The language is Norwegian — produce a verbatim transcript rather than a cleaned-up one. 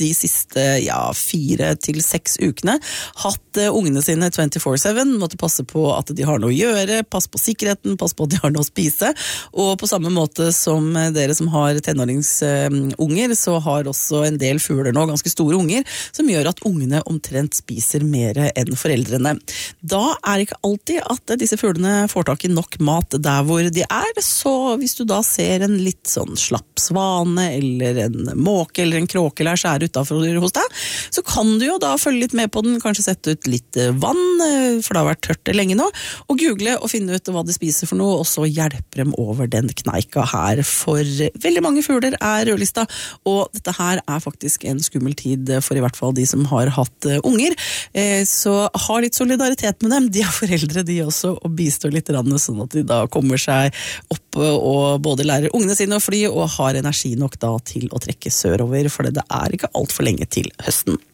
de siste ja, fire til seks ukene hatt uh, ungene sine twenty-four seven, måtte passe på at de har noe å gjøre, passe på sikkerheten, passe på at de har noe å spise, og på samme måte som dere som har tenåringsunger, uh, så har også en del fugler nå, ganske store unger, som gjør at ungene omtrent spiser mer enn foreldrene. Da er det ikke alltid at disse fuglene får tak i nok mat der hvor de er, så hvis du da ser en litt sånn slapp svane, eller en måke, eller en kråke, eller skjær utenfor hos deg, så kan du jo da følge litt med på den, kanskje sette ut litt vann, for det har vært tørt lenge nå, og google og finne ut hva de spiser for noe, og så hjelpe dem over den kneika her, for veldig mange fugler er rødlista, og dette her er faktisk en skummel tid for i hvert fall de som har hatt unger, så ha litt solidaritet med dem, de er foreldre de også, og bistår litt rann, sånn at de da kommer seg opp og både lærer ungene sine å fly, og har energi nok da til å trekke sørover, for det er ikke alt for lenge til høsten.